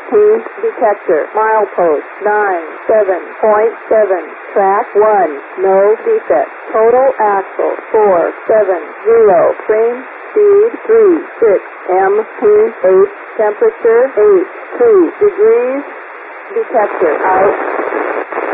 detector. Milepost 97.7. Track 1. No defect. Total axle 470. Train speed 36. MP8. Temperature 82 degrees. Detector out.